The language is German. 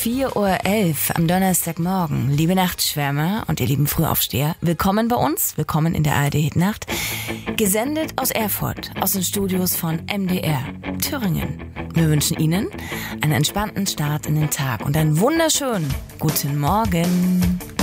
4:11 Uhr am Donnerstagmorgen. Liebe Nachtschwärmer und ihr lieben Frühaufsteher, willkommen bei uns, willkommen in der ARD Hitnacht. Gesendet aus Erfurt, aus den Studios von MDR Thüringen. Wir wünschen Ihnen einen entspannten Start in den Tag und einen wunderschönen guten Morgen.